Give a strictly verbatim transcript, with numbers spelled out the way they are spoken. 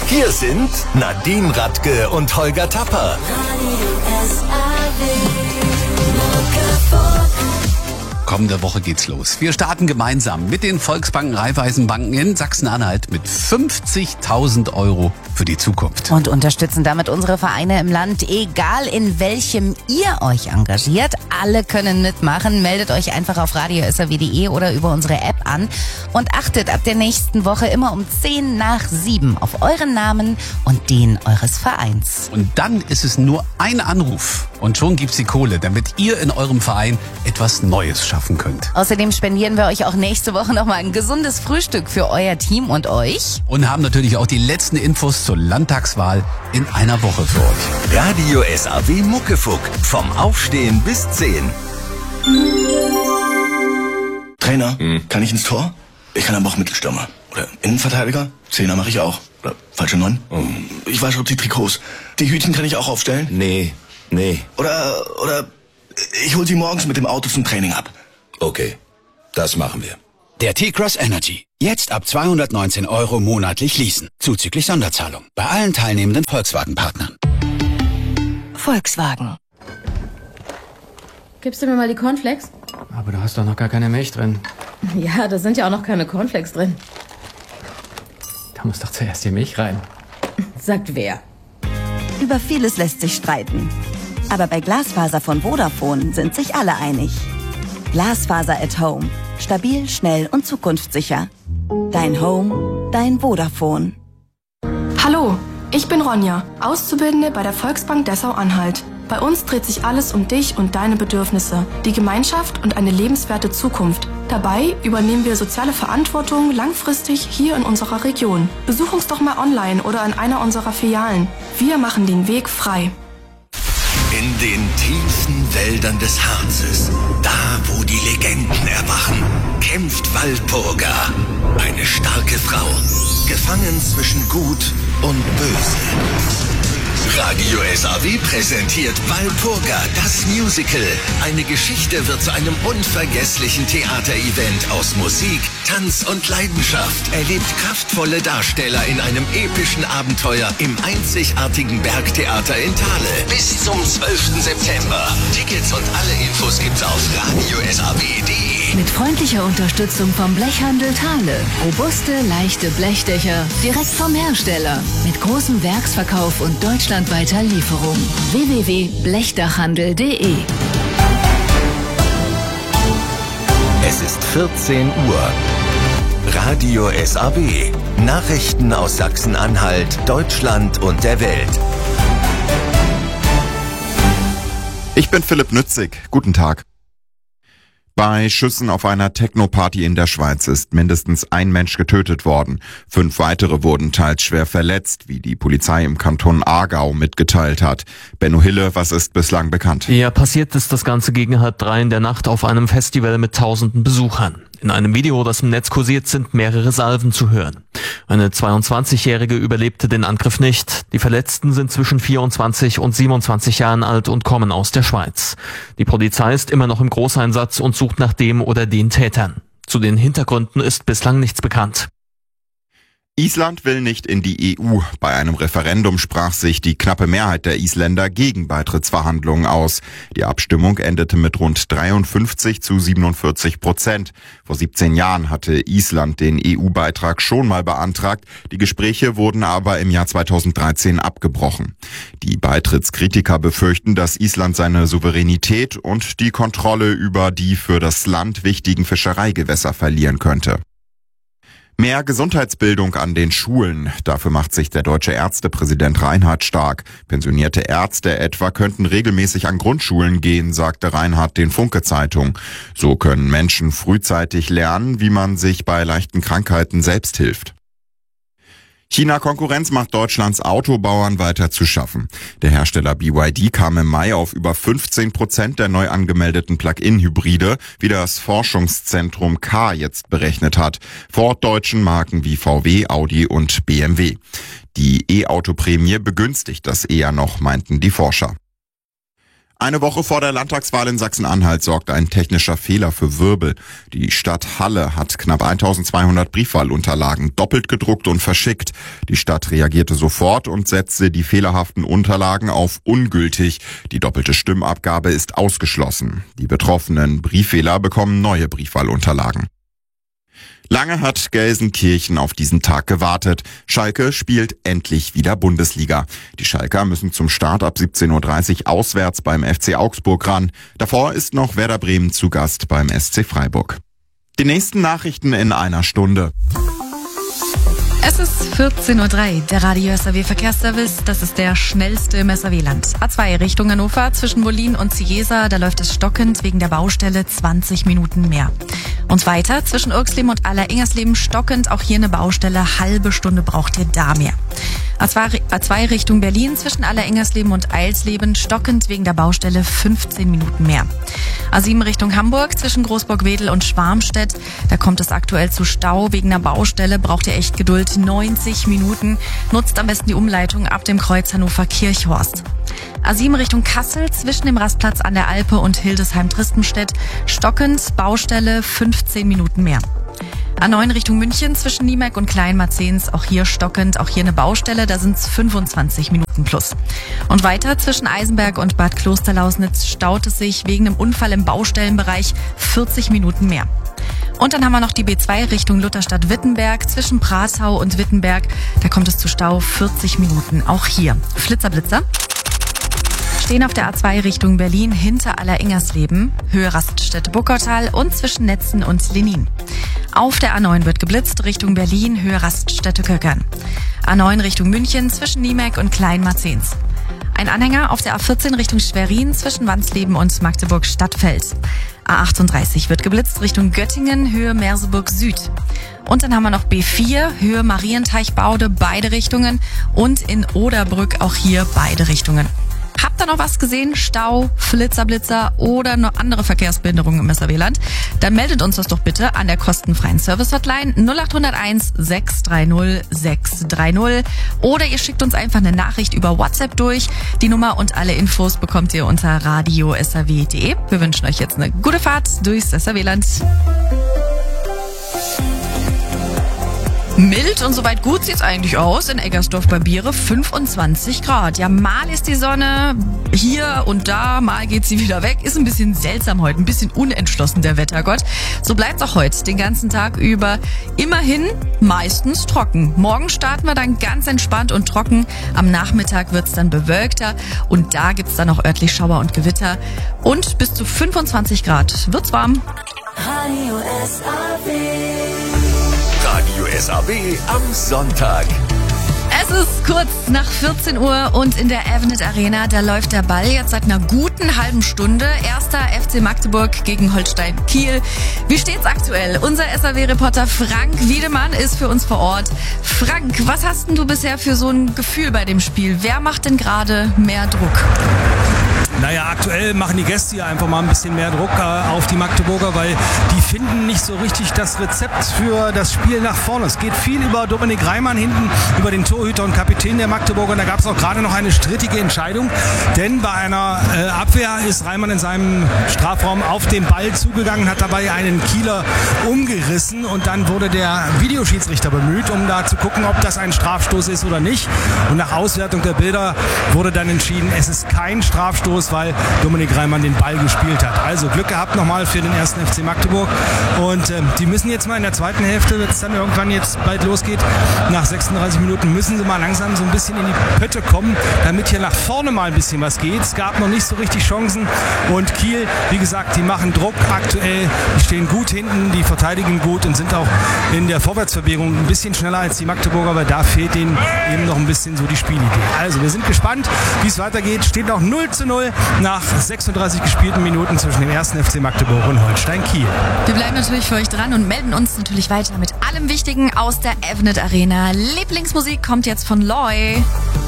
Hier sind Nadine Radke und Holger Tapper. Kommende Woche geht's los. Wir starten gemeinsam mit den Volksbanken Raiffeisenbanken in Sachsen-Anhalt mit fünfzigtausend Euro für die Zukunft. Und unterstützen damit unsere Vereine im Land, egal in welchem ihr euch engagiert. Alle können mitmachen. Meldet euch einfach auf radio s a w punkt d e oder über unsere App an und achtet ab der nächsten Woche immer um zehn nach sieben auf euren Namen und den eures Vereins. Und dann ist es nur ein Anruf und schon gibt's die Kohle, damit ihr in eurem Verein etwas Neues schaffen könnt. Außerdem spendieren wir euch auch nächste Woche nochmal ein gesundes Frühstück für euer Team und euch. Und haben natürlich auch die letzten Infos zur Landtagswahl in einer Woche für euch. Radio S A W Muckefuck. Vom Aufstehen bis zehn. Trainer, hm. kann ich ins Tor? Ich kann aber auch Mittelstürmer. Oder Innenverteidiger? Zehner mache ich auch. Oder falsche Neun? Hm. Ich weiß schon, die Trikots. Die Hütchen kann ich auch aufstellen? Nee, nee. Oder, oder ich hol sie morgens mit dem Auto zum Training ab. Okay, das machen wir. Der T-Cross Energy. Jetzt ab zweihundertneunzehn Euro monatlich leasen. Zuzüglich Sonderzahlung. Bei allen teilnehmenden Volkswagen-Partnern. Volkswagen. Gibst du mir mal die Cornflakes? Aber da hast doch noch gar keine Milch drin. Ja, da sind ja auch noch keine Cornflakes drin. Da muss doch zuerst die Milch rein. Sagt wer? Über vieles lässt sich streiten. Aber bei Glasfaser von Vodafone sind sich alle einig. Glasfaser at Home. Stabil, schnell und zukunftssicher. Dein Home, dein Vodafone. Hallo, ich bin Ronja, Auszubildende bei der Volksbank Dessau-Anhalt. Bei uns dreht sich alles um dich und deine Bedürfnisse, die Gemeinschaft und eine lebenswerte Zukunft. Dabei übernehmen wir soziale Verantwortung langfristig hier in unserer Region. Besuch uns doch mal online oder in einer unserer Filialen. Wir machen den Weg frei. In den tiefen Wäldern des Harzes, da wo die Legenden erwachen, kämpft Walpurga, eine starke Frau, gefangen zwischen Gut und Böse. Radio S A W präsentiert Walpurga, das Musical. Eine Geschichte wird zu einem unvergesslichen Theaterevent aus Musik, Tanz und Leidenschaft. Erlebt kraftvolle Darsteller in einem epischen Abenteuer im einzigartigen Bergtheater in Thale. Bis zum zwölften September. Tickets und alle Infos gibt's auf radio s a w punkt d e. Mit freundlicher Unterstützung vom Blechhandel Thale. Robuste, leichte Blechdächer direkt vom Hersteller. Mit großem Werksverkauf und deutschlandweiter Lieferung. w w w punkt blechdachhandel punkt d e. Es ist vierzehn Uhr. Radio S A W. Nachrichten aus Sachsen-Anhalt, Deutschland und der Welt. Ich bin Philipp Nützig. Guten Tag. Bei Schüssen auf einer Techno-Party in der Schweiz ist mindestens ein Mensch getötet worden. Fünf weitere wurden teils schwer verletzt, wie die Polizei im Kanton Aargau mitgeteilt hat. Benno Hille, was ist bislang bekannt? Ja, passiert ist das Ganze gegen halb drei in der Nacht auf einem Festival mit tausenden Besuchern. In einem Video, das im Netz kursiert, sind mehrere Salven zu hören. Eine zweiundzwanzigjährige überlebte den Angriff nicht. Die Verletzten sind zwischen vierundzwanzig und siebenundzwanzig Jahren alt und kommen aus der Schweiz. Die Polizei ist immer noch im Großeinsatz und sucht nach dem oder den Tätern. Zu den Hintergründen ist bislang nichts bekannt. Island will nicht in die E U. Bei einem Referendum sprach sich die knappe Mehrheit der Isländer gegen Beitrittsverhandlungen aus. Die Abstimmung endete mit rund dreiundfünfzig zu siebenundvierzig Prozent. Vor siebzehn Jahren hatte Island den E U-Beitrag schon mal beantragt. Die Gespräche wurden aber im Jahr zweitausenddreizehn abgebrochen. Die Beitrittskritiker befürchten, dass Island seine Souveränität und die Kontrolle über die für das Land wichtigen Fischereigewässer verlieren könnte. Mehr Gesundheitsbildung an den Schulen. Dafür macht sich der deutsche Ärztepräsident Reinhardt stark. Pensionierte Ärzte etwa könnten regelmäßig an Grundschulen gehen, sagte Reinhardt den Funke-Zeitung. So können Menschen frühzeitig lernen, wie man sich bei leichten Krankheiten selbst hilft. China-Konkurrenz macht Deutschlands Autobauern weiter zu schaffen. Der Hersteller B Y D kam im Mai auf über fünfzehn Prozent der neu angemeldeten Plug-in-Hybride, wie das Forschungszentrum K jetzt berechnet hat, vor deutschen Marken wie V W, Audi und B M W. Die E-Auto-Prämie begünstigt das eher noch, meinten die Forscher. Eine Woche vor der Landtagswahl in Sachsen-Anhalt sorgt ein technischer Fehler für Wirbel. Die Stadt Halle hat knapp eintausendzweihundert Briefwahlunterlagen doppelt gedruckt und verschickt. Die Stadt reagierte sofort und setzte die fehlerhaften Unterlagen auf ungültig. Die doppelte Stimmabgabe ist ausgeschlossen. Die betroffenen Briefwähler bekommen neue Briefwahlunterlagen. Lange hat Gelsenkirchen auf diesen Tag gewartet. Schalke spielt endlich wieder Bundesliga. Die Schalker müssen zum Start ab siebzehn Uhr dreißig auswärts beim F C Augsburg ran. Davor ist noch Werder Bremen zu Gast beim S C Freiburg. Die nächsten Nachrichten in einer Stunde. Es ist vierzehn Uhr drei, der Radio S R W Verkehrsservice, das ist der schnellste im S R W-Land. A zwei Richtung Hannover zwischen Molin und Ciesa, da läuft es stockend wegen der Baustelle zwanzig Minuten mehr. Und weiter zwischen Irxleben und Alleringsleben stockend, auch hier eine Baustelle, halbe Stunde braucht ihr da mehr. A zwei Richtung Berlin zwischen Alleringsleben und Eilsleben stockend wegen der Baustelle fünfzehn Minuten mehr. A sieben Richtung Hamburg zwischen Großburg-Wedel und Schwarmstedt, da kommt es aktuell zu Stau wegen einer Baustelle, braucht ihr echt Geduld, neunzig Minuten, nutzt am besten die Umleitung ab dem Kreuz Hannover-Kirchhorst. A sieben Richtung Kassel zwischen dem Rastplatz an der Alpe und Hildesheim-Tristenstedt stockend, Baustelle fünfzehn Minuten mehr. A neun Richtung München zwischen Niemek und Kleinmarzens, auch hier stockend, auch hier eine Baustelle, da sind es fünfundzwanzig Minuten plus. Und weiter zwischen Eisenberg und Bad Klosterlausnitz staut es sich wegen einem Unfall im Baustellenbereich vierzig Minuten mehr. Und dann haben wir noch die B zwei Richtung Lutherstadt-Wittenberg zwischen Prathau und Wittenberg, da kommt es zu Stau vierzig Minuten, auch hier. Flitzerblitzer stehen auf der A zwei Richtung Berlin hinter Alleringsleben, Höhe Raststätte-Buckertal und zwischen Netzen und Lenin. Auf der A neun wird geblitzt Richtung Berlin, Höhe Raststätte-Köckern. A neun Richtung München zwischen Niemek und Kleinmarzens. Ein Anhänger auf der A vierzehn Richtung Schwerin zwischen Wansleben und Magdeburg-Stadtfeld. A achtunddreißig wird geblitzt Richtung Göttingen, Höhe Merseburg Süd. Und dann haben wir noch B vier, Höhe Marienteichbaude, beide Richtungen. Und in Oderbrück auch hier beide Richtungen. Habt ihr noch was gesehen? Stau, Flitzerblitzer oder noch andere Verkehrsbehinderungen im S R W-Land? Dann meldet uns das doch bitte an der kostenfreien Service-Hotline null acht null eins sechs drei null sechs drei null oder ihr schickt uns einfach eine Nachricht über WhatsApp durch. Die Nummer und alle Infos bekommt ihr unter radio s r w punkt d e. Wir wünschen euch jetzt eine gute Fahrt durchs S R W-Land. Mild und soweit gut sieht's eigentlich aus. In Eggersdorf bei Biere fünfundzwanzig Grad. Ja, mal ist die Sonne hier und da, mal geht sie wieder weg. Ist ein bisschen seltsam heute, ein bisschen unentschlossen der Wettergott. So bleibt's auch heute den ganzen Tag über. Immerhin meistens trocken. Morgen starten wir dann ganz entspannt und trocken. Am Nachmittag wird's dann bewölkter und da gibt's dann auch örtlich Schauer und Gewitter. Und bis zu fünfundzwanzig Grad wird's warm. Radio S A W. Radio S A W am Sonntag. Es ist kurz nach vierzehn Uhr und in der Avnet Arena, da läuft der Ball jetzt seit einer guten halben Stunde. Erster F C Magdeburg gegen Holstein Kiel. Wie steht's aktuell? Unser S A W-Reporter Frank Wiedemann ist für uns vor Ort. Frank, was hast denn du bisher für so ein Gefühl bei dem Spiel? Wer macht denn gerade mehr Druck? Naja, aktuell machen die Gäste ja einfach mal ein bisschen mehr Druck äh, auf die Magdeburger, weil die finden nicht so richtig das Rezept für das Spiel nach vorne. Es geht viel über Dominik Reimann hinten, über den Torhüter und Kapitän der Magdeburger. Und da gab es auch gerade noch eine strittige Entscheidung, denn bei einer äh, Abwehr ist Reimann in seinem Strafraum auf den Ball zugegangen, hat dabei einen Kieler umgerissen und dann wurde der Videoschiedsrichter bemüht, um da zu gucken, ob das ein Strafstoß ist oder nicht. Und nach Auswertung der Bilder wurde dann entschieden, es ist kein Strafstoß, weil Dominik Reimann den Ball gespielt hat. Also Glück gehabt nochmal für den ersten F C Magdeburg. Und ähm, die müssen jetzt mal in der zweiten Hälfte, wenn es dann irgendwann jetzt bald losgeht, nach sechsunddreißig Minuten müssen sie mal langsam so ein bisschen in die Pötte kommen, damit hier nach vorne mal ein bisschen was geht. Es gab noch nicht so richtig Chancen. Und Kiel, wie gesagt, die machen Druck aktuell. Die stehen gut hinten, die verteidigen gut und sind auch in der Vorwärtsbewegung ein bisschen schneller als die Magdeburger, weil da fehlt ihnen eben noch ein bisschen so die Spielidee. Also wir sind gespannt, wie es weitergeht. Steht noch null zu null nach sechsunddreißig gespielten Minuten zwischen dem ersten F C Magdeburg und Holstein Kiel. Wir bleiben natürlich für euch dran und melden uns natürlich weiter mit allem Wichtigen aus der Avnet Arena. Lieblingsmusik kommt jetzt von Loy.